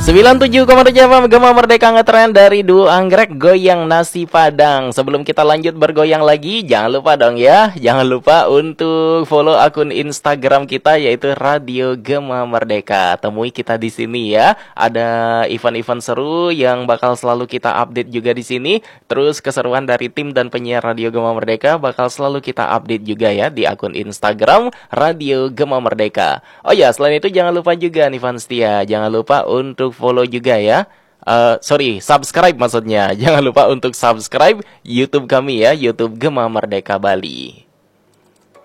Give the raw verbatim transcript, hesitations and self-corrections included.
sembilan puluh tujuh koma tujuh F M Gema Merdeka ngetren dari Duo Anggrek Goyang Nasi Padang. Sebelum kita lanjut bergoyang lagi, jangan lupa dong ya, jangan lupa untuk follow akun Instagram kita yaitu Radio Gema Merdeka. Temui kita di sini ya. Ada event-event seru yang bakal selalu kita update juga di sini. Terus keseruan dari tim dan penyiar Radio Gema Merdeka bakal selalu kita update juga ya di akun Instagram Radio Gema Merdeka. Oh ya, selain itu jangan lupa juga nih fans setia, jangan lupa untuk follow juga ya. Uh, sorry, subscribe maksudnya. Jangan lupa untuk subscribe YouTube kami ya, YouTube Gema Merdeka Bali.